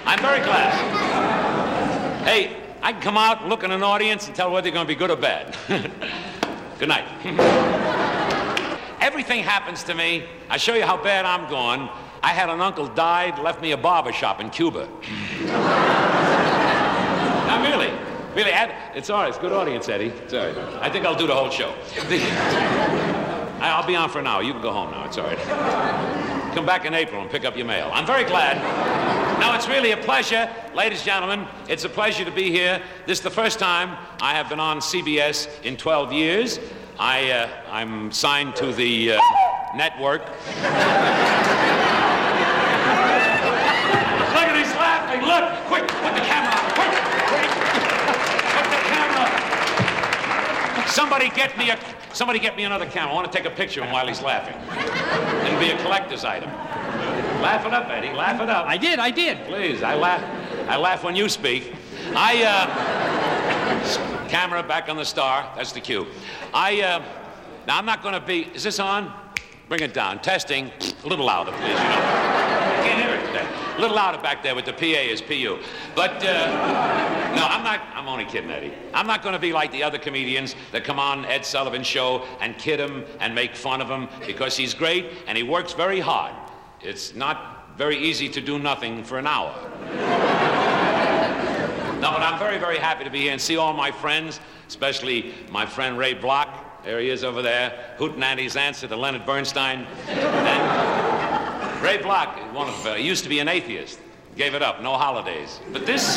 I'm very glad. Hey, I can come out and look in an audience and tell whether they're going to be good or bad. Good night. Everything happens to me. I show you how bad I'm going. I had an uncle died, left me a barber shop in Cuba. Now, really, it's all right. It's a good audience, Eddie. It's all right. I think I'll do the whole show. I'll be on for an hour. You can go home now. It's all right. Come back in April and pick up your mail. I'm very glad. Now, it's really a pleasure, ladies and gentlemen. It's a pleasure to be here. This is the first time I have been on CBS in 12 years. I'm signed to the network. Look at he's laughing. Look, quick, put the camera on. Quick. Put the camera. Somebody get me another camera. I want to take a picture of him while he's laughing. It'll be a collector's item. Laugh it up, Eddie. Laugh it up. I did. Please, I laugh when you speak. Camera back on the star. That's the cue. Now I'm not going to be. Is this on? Bring it down. Testing. A little louder, please. I can't hear it today. A little louder back there with the PA as PU. But no, I'm not. I'm only kidding, Eddie. I'm not going to be like the other comedians that come on Ed Sullivan's show and kid him and make fun of him because he's great and he works very hard. It's not very easy to do nothing for an hour. No, but I'm very, very happy to be here and see all my friends, especially my friend Ray Block. There he is over there, Hootenanny's answer to Leonard Bernstein. And Ray Block, he used to be an atheist. Gave it up, no holidays. But this,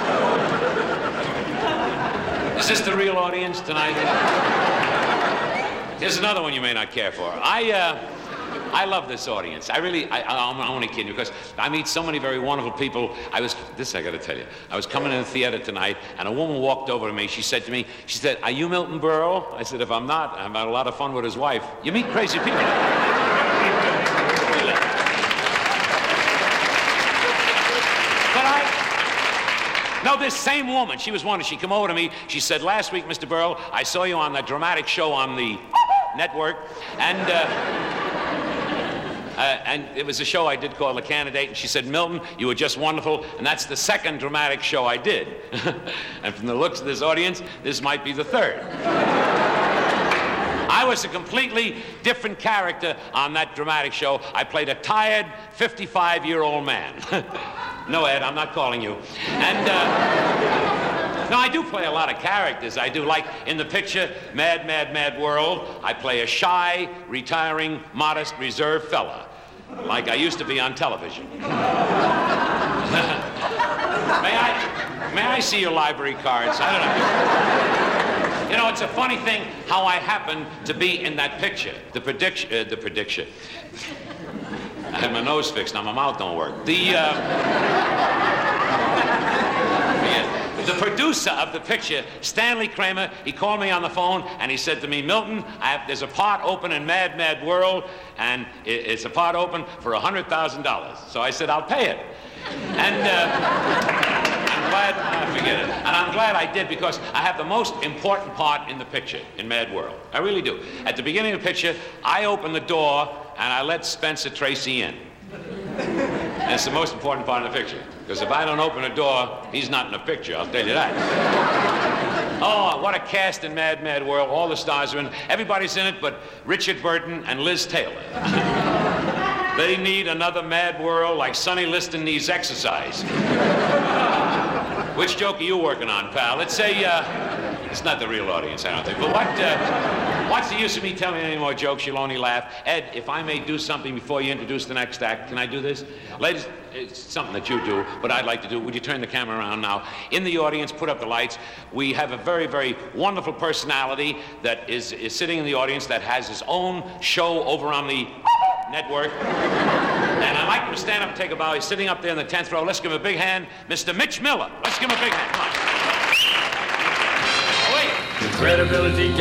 is this the real audience tonight? Here's another one you may not care for. I love this audience. I'm only kidding you because I meet so many very wonderful people. I got to tell you. I was coming in the theater tonight and a woman walked over to me. She said, are you Milton Berle? I said, if I'm not, I've had a lot of fun with his wife. You meet crazy people. No, this same woman, she was wonderful. She came over to me. She said, last week, Mr. Berle, I saw you on that dramatic show on the network, and it was a show I did called The Candidate, and she said, Milton, you were just wonderful, and that's the second dramatic show I did. And from the looks of this audience, this might be the third. I was a completely different character on that dramatic show. I played a tired, 55-year-old man. No, Ed, I'm not calling you. And, no, I do play a lot of characters. I do, like in the picture, Mad, Mad, Mad World, I play a shy, retiring, modest, reserved fella, like I used to be on television. May I see your library cards? I don't know. You know, it's a funny thing how I happen to be in that picture. The prediction. I had my nose fixed, now my mouth don't work. The producer of the picture, Stanley Kramer, he called me on the phone and he said to me, Milton, there's a part open in Mad, Mad World, and it's a part open for $100,000. So I said, I'll pay it. And I'm glad, forget it. And I'm glad I did because I have the most important part in the picture in Mad World. I really do. At the beginning of the picture, I open the door and I let Spencer Tracy in. And it's the most important part of the picture. Because if I don't open a door, he's not in the picture, I'll tell you that. Oh, what a cast in Mad, Mad World. All the stars are in. Everybody's in it but Richard Burton and Liz Taylor. They need another Mad World like Sonny Liston needs exercise. Which joke are you working on, pal? It's not the real audience, I don't think. But what's the use of me telling any more jokes? You'll only laugh. Ed, if I may do something before you introduce the next act, can I do this? Ladies, it's something that you do, but I'd like to do. Would you turn the camera around now? In the audience, put up the lights. We have a very, very wonderful personality that is sitting in the audience that has his own show over on the network. And I'd like him to stand up and take a bow. He's sitting up there in the 10th row. Let's give him a big hand. Mr. Mitch Miller. Let's give him a big hand. Come on. Oh, wait. Credibility